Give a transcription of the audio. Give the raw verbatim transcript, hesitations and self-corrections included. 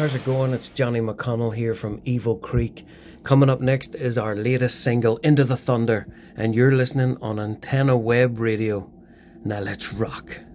how's it going? It's Johnny McConnell here from Evil Creek. Coming up next is our latest single, Into the Thunder, and you're listening on Antenna Web Radio. Now let's rock.